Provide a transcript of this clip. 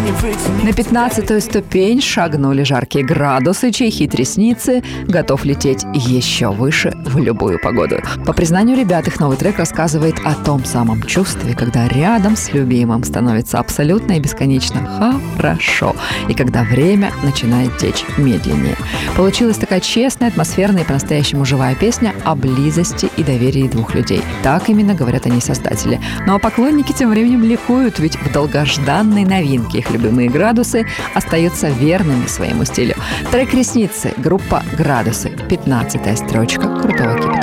На 15-ю ступень шагнули жаркие градусы, чей хит ресницы готов лететь еще выше в любую погоду. По признанию ребят, их новый трек рассказывает о том самом чувстве, когда рядом с любимым становится абсолютно и бесконечно хорошо, и когда время начинает течь медленнее. Получилась такая честная, атмосферная и по-настоящему живая песня о близости и доверии двух людей. Так именно говорят о ней создатели. Ну а поклонники тем временем ликуют, ведь в долгожданной новинке их любимые градусы остаются верными своему стилю. Трек «Ресницы», группа «Градусы», 15-я строчка крутого кипятка.